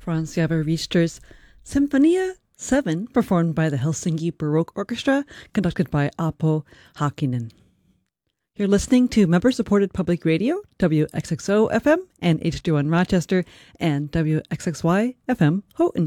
Franz Xaver Richter's Symphonia 7, performed by the Helsinki Baroque Orchestra, conducted by Apo Hakkinen. You're listening to member-supported public radio, WXXO FM and HD1 Rochester, and WXXY FM Houghton.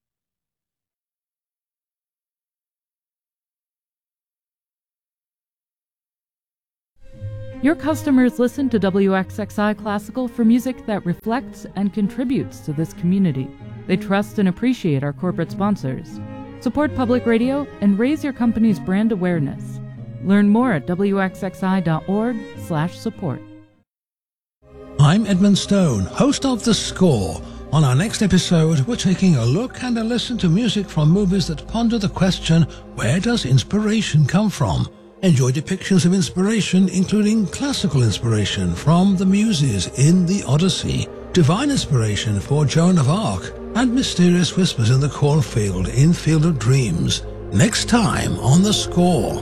Your customers listen to WXXI Classical for music that reflects and contributes to this community. They trust and appreciate our corporate sponsors. Support public radio and raise your company's brand awareness. Learn more at wxxi.org/support. I'm Edmund Stone, host of The Score. On our next episode, we're taking a look and a listen to music from movies that ponder the question, where does inspiration come from? Enjoy depictions of inspiration, including classical inspiration from the Muses in the Odyssey, divine inspiration for Joan of Arc, and mysterious whispers in the cornfield in Field of Dreams. Next time on The Score.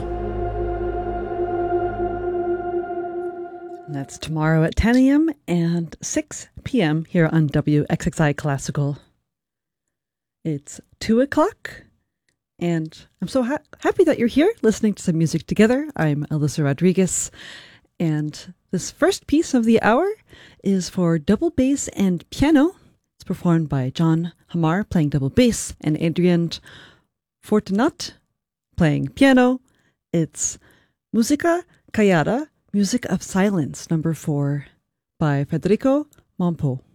That's tomorrow at 10 a.m. and 6 p.m. here on WXXI Classical. It's 2 o'clock. And I'm so happy that you're here listening to some music together. I'm Alyssa Rodriguez. And this first piece of the hour is for double bass and piano. It's performed by John Hamar playing double bass and Adrian Fortunat playing piano. It's Musica Callada, Music of Silence, number 4 by Federico Mompo.